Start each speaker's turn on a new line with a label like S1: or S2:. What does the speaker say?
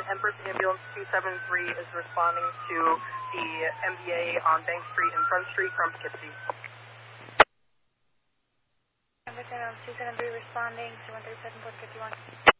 S1: Empress Ambulance 273 is responding to the MBA on Bank Street and Front Street from Poughkeepsie.
S2: Empress Ambulance 273 responding to 137 Poughkeepsie 1.